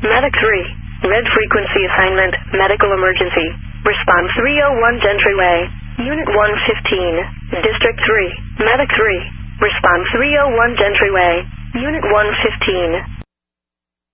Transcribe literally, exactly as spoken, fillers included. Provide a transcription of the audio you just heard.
Medic three. Red frequency assignment, medical emergency. Respond three oh one Gentry Way. Unit one fifteen. District three. Medic three. Respond three oh one Gentry Way. Unit one fifteen.